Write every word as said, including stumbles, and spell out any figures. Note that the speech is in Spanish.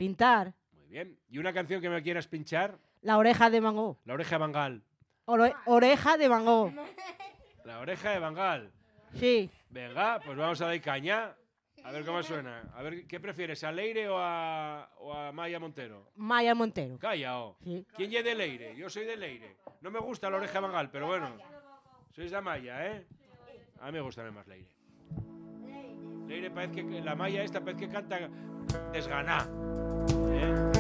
Pintar. Muy bien. ¿Y una canción que me quieras pinchar? La oreja de Van Gogh. La oreja de Bangal. Ore- oreja de Van Gogh. La oreja de Bangal. Sí. Venga, pues vamos a dar caña. A ver cómo suena. A ver, ¿qué prefieres, a Leire o a, o a Maya Montero? Maya Montero. Calla, oh. Sí. ¿Quién es de Leire? Yo soy de Leire. No me gusta la oreja de Bangal, pero bueno. Sois de Maya, ¿eh? A mí me gusta más Leire. Leire parece que la Maya esta parece que canta desganá. ¿Eh?